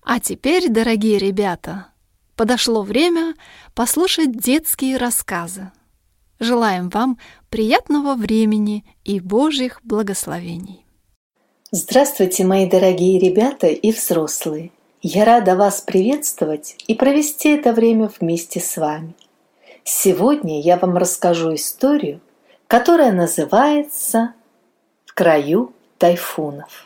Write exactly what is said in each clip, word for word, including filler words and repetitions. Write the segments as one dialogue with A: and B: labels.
A: А теперь, дорогие ребята, подошло время послушать детские рассказы. Желаем вам приятного времени и Божьих благословений.
B: Здравствуйте, мои дорогие ребята и взрослые! Я рада вас приветствовать и провести это время вместе с вами. Сегодня я вам расскажу историю, которая называется «В краю тайфунов».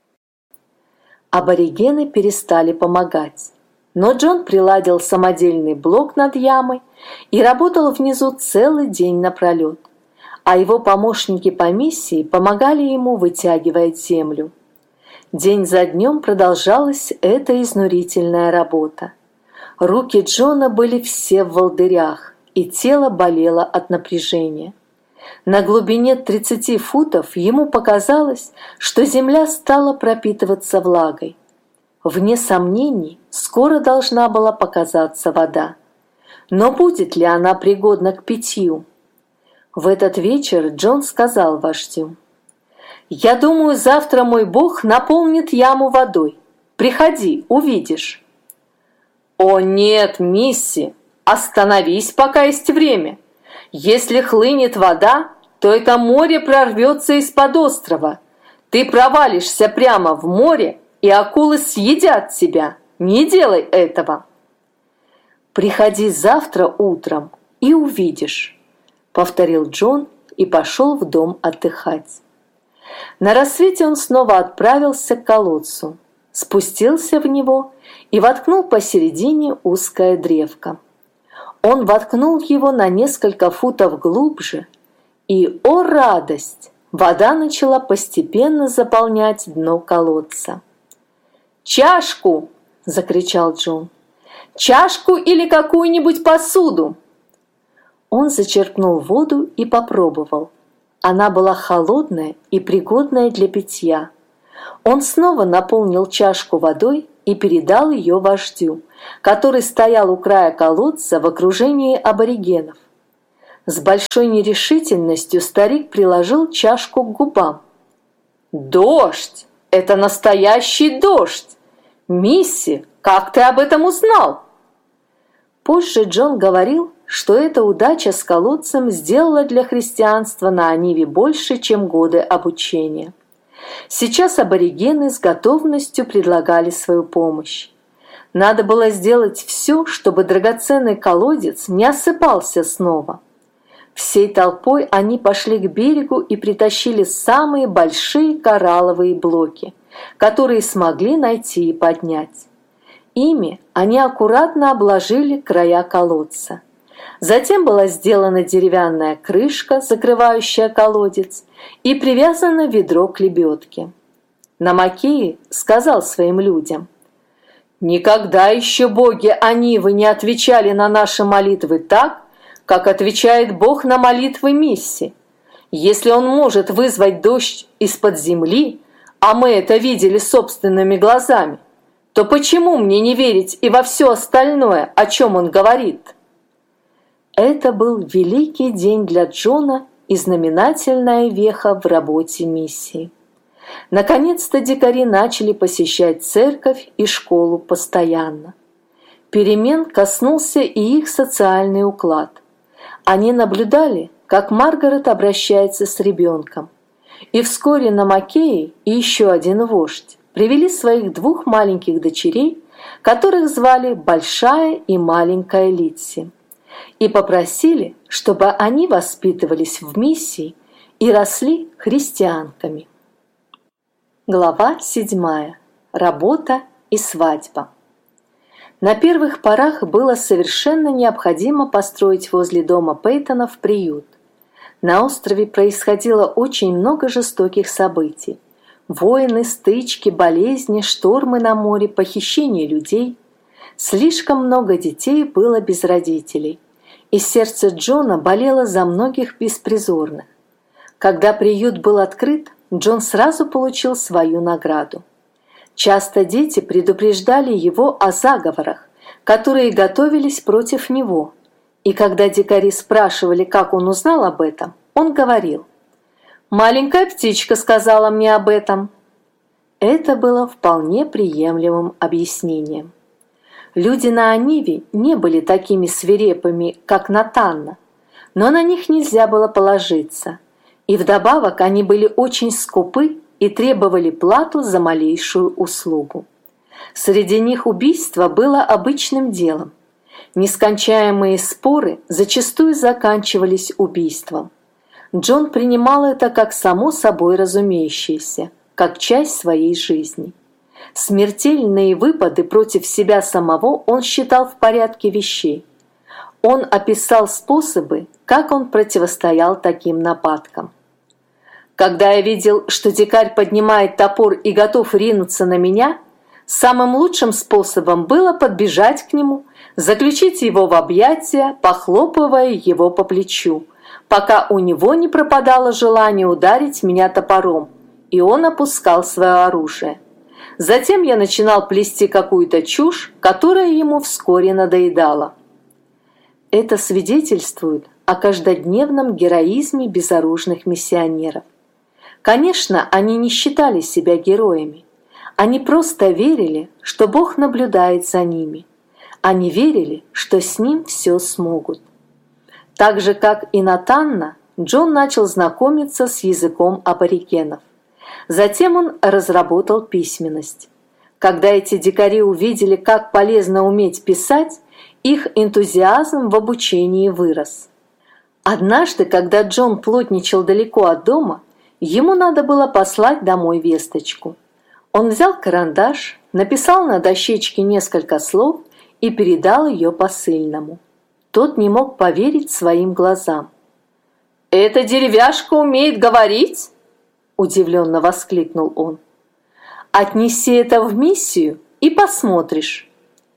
B: Аборигены перестали помогать, но Джон приладил самодельный блок над ямой и работал внизу целый день напролет, а его помощники по миссии помогали ему вытягивать землю. День за днем продолжалась эта изнурительная работа. Руки Джона были все в волдырях, и тело болело от напряжения. На глубине тридцати футов ему показалось, что земля стала пропитываться влагой. Вне сомнений, скоро должна была показаться вода. Но будет ли она пригодна к питью? В этот вечер Джон сказал вождю: «Я думаю, завтра мой Бог наполнит яму водой. Приходи, увидишь». «О нет, Мисси, остановись, пока есть время. Если хлынет вода, то это море прорвется из-под острова. Ты провалишься прямо в море, и акулы съедят тебя. Не делай этого». «Приходи завтра утром и увидишь», — повторил Джон и пошел в дом отдыхать. На рассвете он снова отправился к колодцу, спустился в него и воткнул посередине узкое древко. Он воткнул его на несколько футов глубже, и, о радость, вода начала постепенно заполнять дно колодца. «Чашку!» – закричал Джон. «Чашку или какую-нибудь посуду!» Он зачерпнул воду и попробовал. Она была холодная и пригодная для питья. Он снова наполнил чашку водой и передал ее вождю, который стоял у края колодца в окружении аборигенов. С большой нерешительностью старик приложил чашку к губам. «Дождь! Это настоящий дождь! Мисси, как ты об этом узнал?» Позже Джон говорил, что эта удача с колодцем сделала для христианства на Аниве больше, чем годы обучения. Сейчас аборигены с готовностью предлагали свою помощь. Надо было сделать все, чтобы драгоценный колодец не осыпался снова. Всей толпой они пошли к берегу и притащили самые большие коралловые блоки, которые смогли найти и поднять. Ими они аккуратно обложили края колодца. Затем была сделана деревянная крышка, закрывающая колодец, и привязано ведро к лебедке. Намакеи сказал своим людям: «Никогда еще боги Анивы не отвечали на наши молитвы так, как отвечает Бог на молитвы Мисси. Если он может вызвать дождь из-под земли, а мы это видели собственными глазами, то почему мне не верить и во все остальное, о чем он говорит?» Это был великий день для Джона и знаменательная веха в работе миссии. Наконец-то дикари начали посещать церковь и школу постоянно. Перемен коснулся и их социальный уклад. Они наблюдали, как Маргарет обращается с ребенком. И вскоре Намакеи и еще один вождь привели своих двух маленьких дочерей, которых звали Большая и Маленькая Литси, и попросили, чтобы они воспитывались в миссии и росли христианками. Глава седьмая. Работа и свадьба. На первых порах было совершенно необходимо построить возле дома Пейтонов приют. На острове происходило очень много жестоких событий. Войны, стычки, болезни, штормы на море, похищение людей. Слишком много детей было без родителей, и сердце Джона болело за многих беспризорных. Когда приют был открыт, Джон сразу получил свою награду. Часто дети предупреждали его о заговорах, которые готовились против него, и когда дикари спрашивали, как он узнал об этом, он говорил: «Маленькая птичка сказала мне об этом». Это было вполне приемлемым объяснением. Люди на Аниве не были такими свирепыми, как Натанна, но на них нельзя было положиться, и вдобавок они были очень скупы и требовали плату за малейшую услугу. Среди них убийство было обычным делом. Нескончаемые споры зачастую заканчивались убийством. Джон принимал это как само собой разумеющееся, как часть своей жизни. Смертельные выпады против себя самого он считал в порядке вещей. Он описал способы, как он противостоял таким нападкам. «Когда я видел, что дикарь поднимает топор и готов ринуться на меня, самым лучшим способом было подбежать к нему, заключить его в объятия, похлопывая его по плечу, пока у него не пропадало желание ударить меня топором, и он опускал свое оружие. Затем я начинал плести какую-то чушь, которая ему вскоре надоедала». Это свидетельствует о каждодневном героизме безоружных миссионеров. Конечно, они не считали себя героями. Они просто верили, что Бог наблюдает за ними. Они верили, что с ним все смогут. Так же, как и Натанна, Джон начал знакомиться с языком аборигенов. Затем он разработал письменность. Когда эти дикари увидели, как полезно уметь писать, их энтузиазм в обучении вырос. Однажды, когда Джон плотничал далеко от дома, ему надо было послать домой весточку. Он взял карандаш, написал на дощечке несколько слов и передал ее посыльному. Тот не мог поверить своим глазам. «Эта деревяшка умеет говорить?» – удивленно воскликнул он. «Отнеси это в миссию и посмотришь».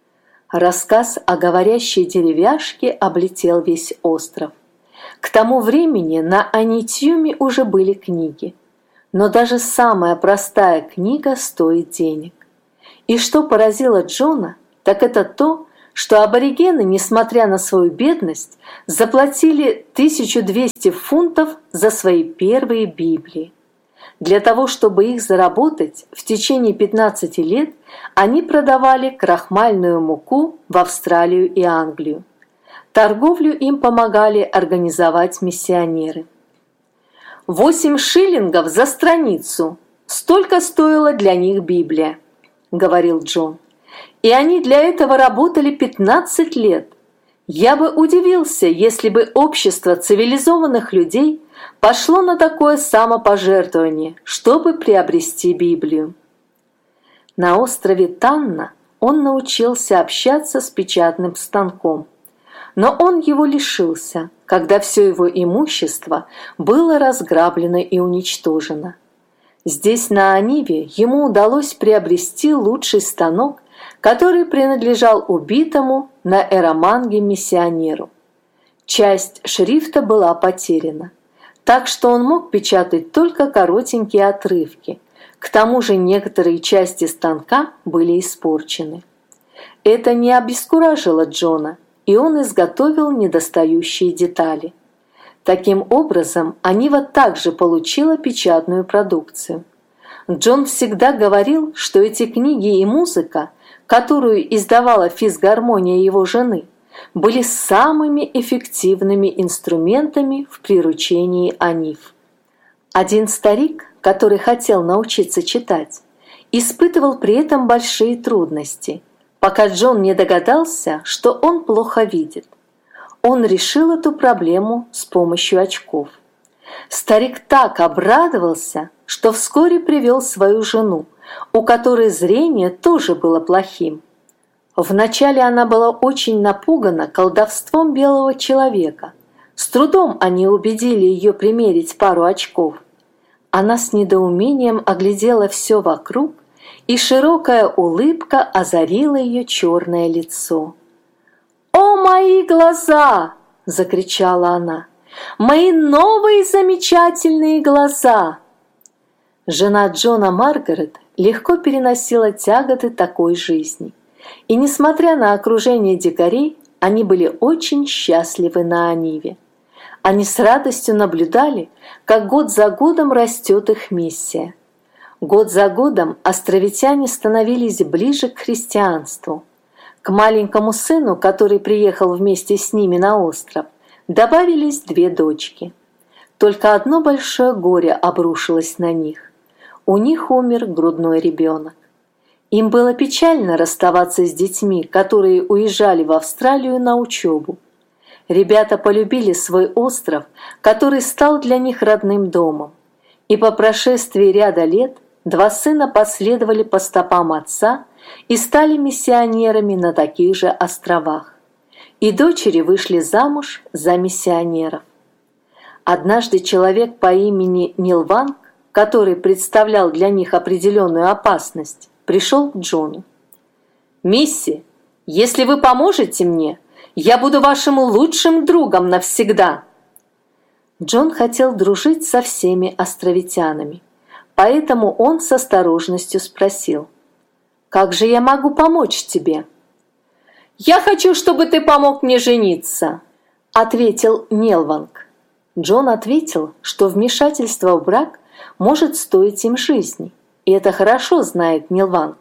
B: Рассказ о говорящей деревяшке облетел весь остров. К тому времени на Анитьюме уже были книги. Но даже самая простая книга стоит денег. И что поразило Джона, так это то, что аборигены, несмотря на свою бедность, заплатили тысячу двести фунтов за свои первые Библии. Для того, чтобы их заработать, в течение пятнадцати лет они продавали крахмальную муку в Австралию и Англию. Торговлю им помогали организовать миссионеры. «Восемь шиллингов за страницу. Столько стоила для них Библия», — говорил Джон. «И они для этого работали пятнадцать лет. Я бы удивился, если бы общество цивилизованных людей пошло на такое самопожертвование, чтобы приобрести Библию». На острове Танна он научился общаться с печатным станком. Но он его лишился, когда все его имущество было разграблено и уничтожено. Здесь, на Аниве, ему удалось приобрести лучший станок, который принадлежал убитому на Эроманге миссионеру. Часть шрифта была потеряна, так что он мог печатать только коротенькие отрывки. К тому же некоторые части станка были испорчены. Это не обескуражило Джона, и он изготовил недостающие детали. Таким образом, Анива также получила печатную продукцию. Джон всегда говорил, что эти книги и музыка, которую издавала физгармония его жены, были самыми эффективными инструментами в приручении Анив. Один старик, который хотел научиться читать, испытывал при этом большие трудности, пока Джон не догадался, что он плохо видит. Он решил эту проблему с помощью очков. Старик так обрадовался, что вскоре привел свою жену, у которой зрение тоже было плохим. Вначале она была очень напугана колдовством белого человека. С трудом они убедили ее примерить пару очков. Она с недоумением оглядела все вокруг, и широкая улыбка озарила ее черное лицо. «О, мои глаза!» – закричала она. «Мои новые замечательные глаза!» Жена Джона Маргарет легко переносила тяготы такой жизни. И, несмотря на окружение дикарей, они были очень счастливы на Аниве. Они с радостью наблюдали, как год за годом растет их миссия. Год за годом островитяне становились ближе к христианству. К маленькому сыну, который приехал вместе с ними на остров, добавились две дочки. Только одно большое горе обрушилось на них. У них умер грудной ребенок. Им было печально расставаться с детьми, которые уезжали в Австралию на учебу. Ребята полюбили свой остров, который стал для них родным домом. И по прошествии ряда лет два сына последовали по стопам отца и стали миссионерами на таких же островах. И дочери вышли замуж за миссионеров. Однажды человек по имени Нилванг, который представлял для них определенную опасность, пришел к Джону. «Мисси, если вы поможете мне, я буду вашим лучшим другом навсегда». Джон хотел дружить со всеми островитянами, поэтому он с осторожностью спросил: «Как же я могу помочь тебе?» «Я хочу, чтобы ты помог мне жениться», — ответил Нилванг. Джон ответил, что вмешательство в брак может стоить им жизни, и это хорошо знает Нилванг.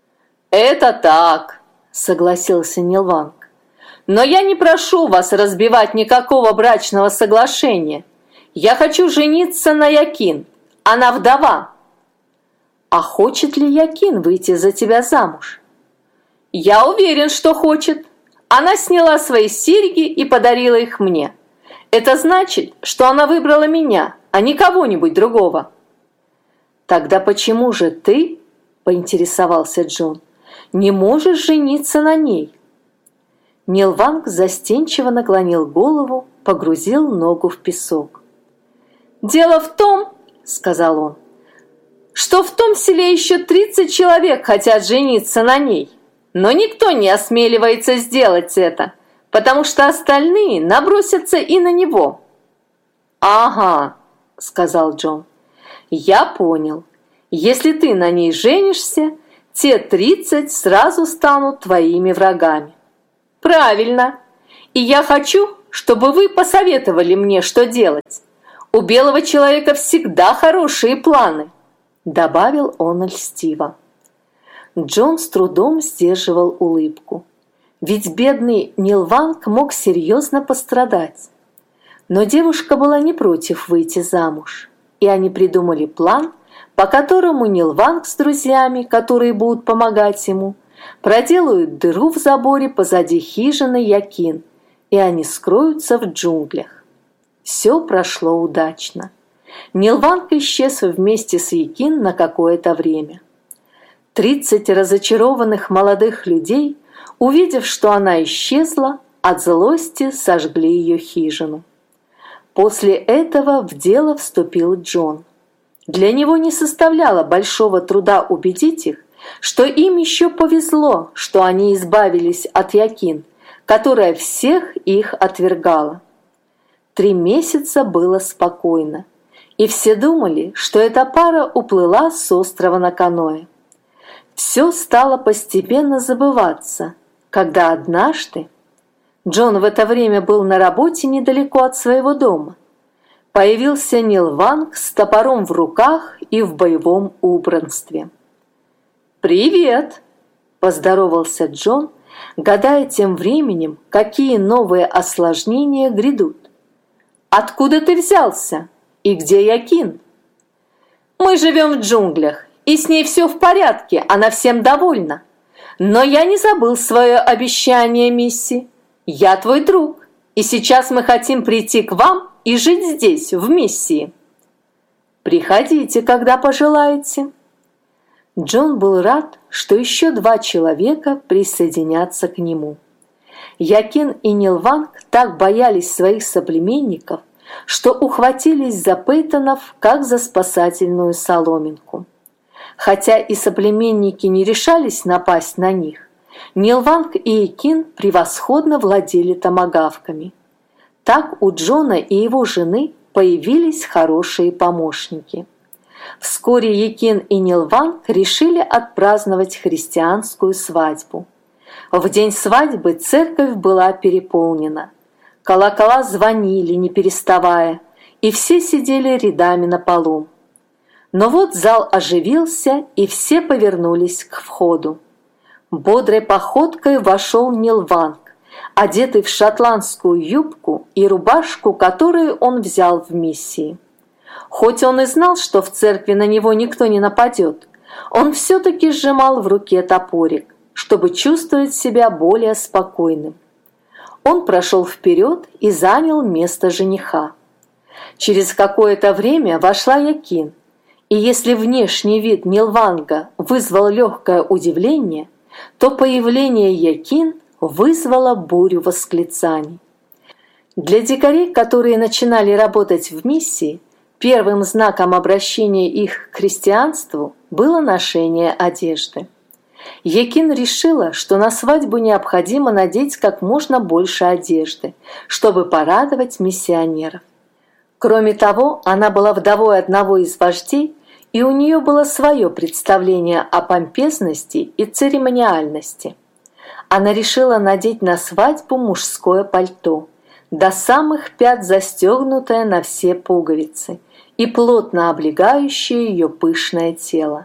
B: «Это так», — согласился Нилванг. «Но я не прошу вас разбивать никакого брачного соглашения. Я хочу жениться на Якин. Она вдова». «А хочет ли Якин выйти за тебя замуж?» «Я уверен, что хочет. Она сняла свои серьги и подарила их мне. Это значит, что она выбрала меня, а не кого-нибудь другого». «Тогда почему же ты, — поинтересовался Джон, — не можешь жениться на ней?» Нилванг застенчиво наклонил голову, погрузил ногу в песок. «Дело в том, — сказал он, — что в том селе еще тридцать человек хотят жениться на ней, но никто не осмеливается сделать это, потому что остальные набросятся и на него». «Ага, — сказал Джон, — я понял. Если ты на ней женишься, те тридцать сразу станут твоими врагами». «Правильно. И я хочу, чтобы вы посоветовали мне, что делать. У белого человека всегда хорошие планы», — добавил он льстиво. Джон с трудом сдерживал улыбку. Ведь бедный Нилванг мог серьезно пострадать. Но девушка была не против выйти замуж, и они придумали план, по которому Нилванг с друзьями, которые будут помогать ему, проделают дыру в заборе позади хижины Якин, и они скроются в джунглях. Все прошло удачно. Нилванг исчез вместе с Якин на какое-то время. Тридцать разочарованных молодых людей, увидев, что она исчезла, от злости сожгли ее хижину. После этого в дело вступил Джон. Для него не составляло большого труда убедить их, что им еще повезло, что они избавились от Якин, которая всех их отвергала. Три месяца было спокойно, и все думали, что эта пара уплыла с острова на каноэ. Все стало постепенно забываться, когда однажды, Джон в это время был на работе недалеко от своего дома, появился Нилванг с топором в руках и в боевом убранстве. «Привет!» – поздоровался Джон, гадая тем временем, какие новые осложнения грядут. «Откуда ты взялся? И где Якин?» «Мы живем в джунглях, и с ней все в порядке, она всем довольна. Но я не забыл свое обещание, мисси. Я твой друг, и сейчас мы хотим прийти к вам и жить здесь, в миссии». «Приходите, когда пожелаете». Джон был рад, что еще два человека присоединятся к нему. Якин и Нилванг так боялись своих соплеменников, что ухватились за Пейтонов, как за спасательную соломинку. Хотя и соплеменники не решались напасть на них, Нилванг и Якин превосходно владели томагавками. Так у Джона и его жены появились хорошие помощники. Вскоре Якин и Нилванг решили отпраздновать христианскую свадьбу. В день свадьбы церковь была переполнена. Колокола звонили, не переставая, и все сидели рядами на полу. Но вот зал оживился, и все повернулись к входу. Бодрой походкой вошел Нилванг, одетый в шотландскую юбку и рубашку, которую он взял в миссии. Хоть он и знал, что в церкви на него никто не нападет, он все-таки сжимал в руке топорик, чтобы чувствовать себя более спокойным. Он прошел вперед и занял место жениха. Через какое-то время вошла Якин, и если внешний вид Нилванга вызвал легкое удивление, то появление Якин вызвало бурю восклицаний. Для дикарей, которые начинали работать в миссии, первым знаком обращения их к христианству было ношение одежды. Якин решила, что на свадьбу необходимо надеть как можно больше одежды, чтобы порадовать миссионеров. Кроме того, она была вдовой одного из вождей, и у нее было свое представление о помпезности и церемониальности. Она решила надеть на свадьбу мужское пальто, до самых пят застегнутое на все пуговицы и плотно облегающее ее пышное тело.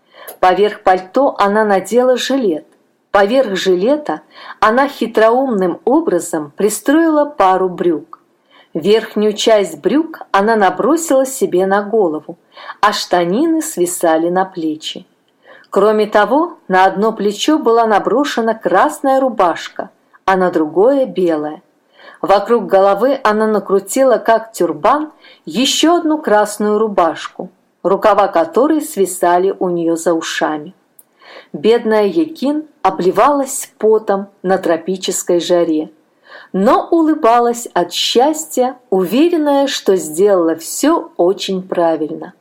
B: Поверх пальто она надела жилет. Поверх жилета она хитроумным образом пристроила пару брюк. Верхнюю часть брюк она набросила себе на голову, а штанины свисали на плечи. Кроме того, на одно плечо была наброшена красная рубашка, а на другое – белая. Вокруг головы она накрутила, как тюрбан, еще одну красную рубашку, рукава которой свисали у нее за ушами. Бедная Якин обливалась потом на тропической жаре, но улыбалась от счастья, уверенная, что сделала все очень правильно.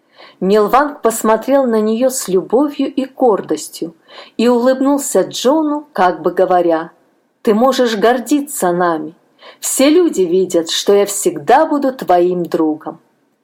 B: Нилванг посмотрел на нее с любовью и гордостью и улыбнулся Джону, как бы говоря: «Ты можешь гордиться нами. Все люди видят, что я всегда буду твоим другом».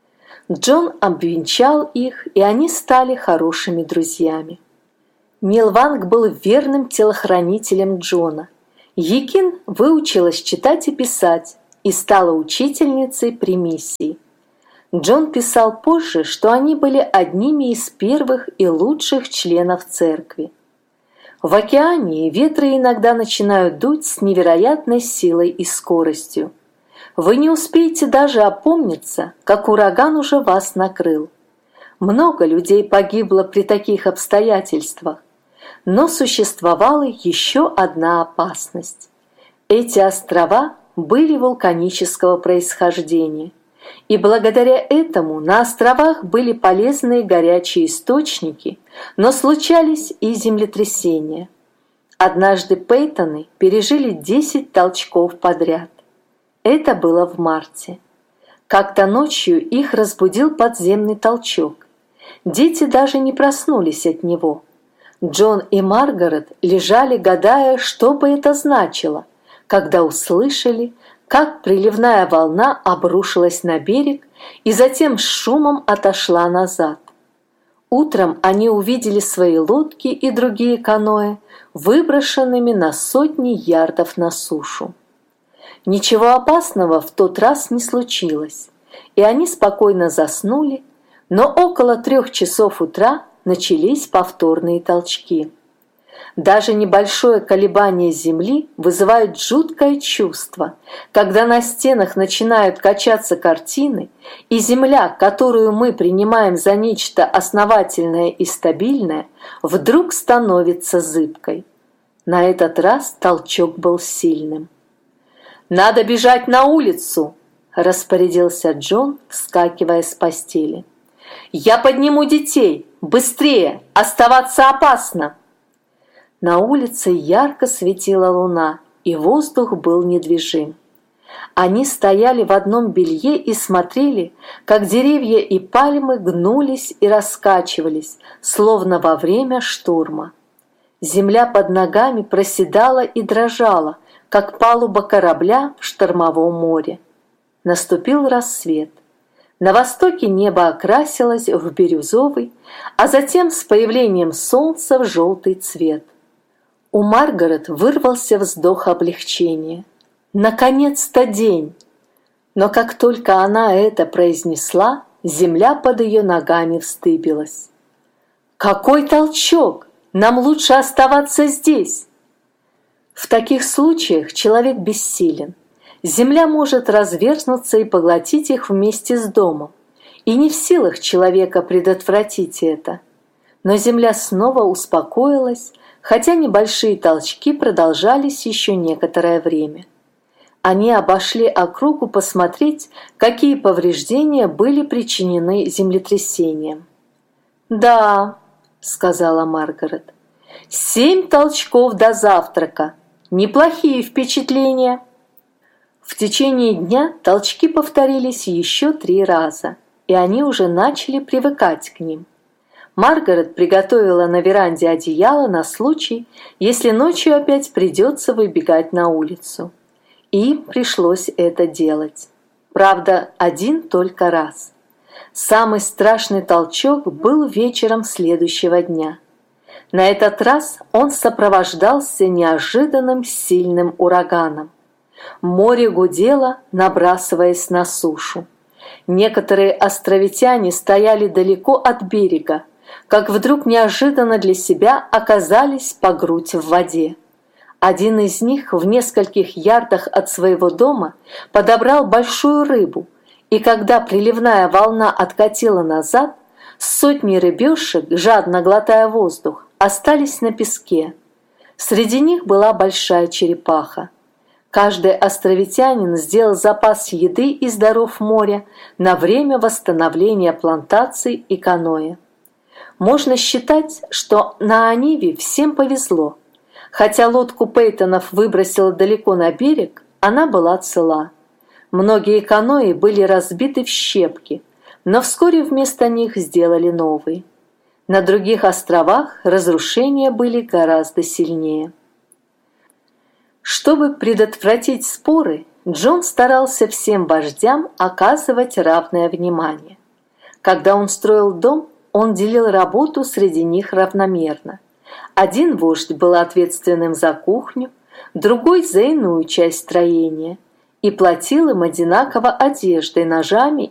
B: Джон обвенчал их, и они стали хорошими друзьями. Нилванг был верным телохранителем Джона. Якин выучилась читать и писать и стала учительницей при миссии. Джон писал позже, что они были одними из первых и лучших членов церкви. В океане ветры иногда начинают дуть с невероятной силой и скоростью. Вы не успеете даже опомниться, как ураган уже вас накрыл. Много людей погибло при таких обстоятельствах. Но существовала еще одна опасность. Эти острова были вулканического происхождения, и благодаря этому на островах были полезные горячие источники, но случались и землетрясения. Однажды Пейтоны пережили десять толчков подряд. Это было в марте. Как-то ночью их разбудил подземный толчок. Дети даже не проснулись от него. Джон и Маргарет лежали, гадая, что бы это значило, когда услышали, как приливная волна обрушилась на берег и затем с шумом отошла назад. Утром они увидели свои лодки и другие каноэ, выброшенными на сотни ярдов на сушу. Ничего опасного в тот раз не случилось, и они спокойно заснули, но около трех часов утра начались повторные толчки. Даже небольшое колебание земли вызывает жуткое чувство, когда на стенах начинают качаться картины, и земля, которую мы принимаем за нечто основательное и стабильное, вдруг становится зыбкой. На этот раз толчок был сильным. «Надо бежать на улицу!» – распорядился Джон, вскакивая с постели. «Я подниму детей! Быстрее! Оставаться опасно!» На улице ярко светила луна, и воздух был недвижим. Они стояли в одном белье и смотрели, как деревья и пальмы гнулись и раскачивались, словно во время штурма. Земля под ногами проседала и дрожала, как палуба корабля в штормовом море. Наступил рассвет. На востоке небо окрасилось в бирюзовый, а затем с появлением солнца в желтый цвет. У Маргарет вырвался вздох облегчения. Наконец-то день! Но как только она это произнесла, земля под ее ногами вздыбилась. «Какой толчок! Нам лучше оставаться здесь!» В таких случаях человек бессилен. Земля может разверзнуться и поглотить их вместе с домом, и не в силах человека предотвратить это. Но земля снова успокоилась, хотя небольшие толчки продолжались еще некоторое время. Они обошли округу посмотреть, какие повреждения были причинены землетрясением. «Да», — сказала Маргарет, — «семь толчков до завтрака. Неплохие впечатления». В течение дня толчки повторились еще три раза, и они уже начали привыкать к ним. Маргарет приготовила на веранде одеяло на случай, если ночью опять придется выбегать на улицу. Им пришлось это делать. Правда, один только раз. Самый страшный толчок был вечером следующего дня. На этот раз он сопровождался неожиданным сильным ураганом. Море гудело, набрасываясь на сушу. Некоторые островитяне стояли далеко от берега, как вдруг неожиданно для себя оказались по грудь в воде. Один из них в нескольких ярдах от своего дома подобрал большую рыбу, и когда приливная волна откатила назад, сотни рыбешек, жадно глотая воздух, остались на песке. Среди них была большая черепаха. Каждый островитянин сделал запас еды из даров моря на время восстановления плантаций и каноэ. Можно считать, что на Ониве всем повезло. Хотя лодку Пейтонов выбросило далеко на берег, она была цела. Многие каноэ были разбиты в щепки, но вскоре вместо них сделали новые. На других островах разрушения были гораздо сильнее. Чтобы предотвратить споры, Джон старался всем вождям оказывать равное внимание. Когда он строил дом, он делил работу среди них равномерно. Один вождь был ответственным за кухню, другой за иную часть строения, и платил им одинаково одеждой, ножами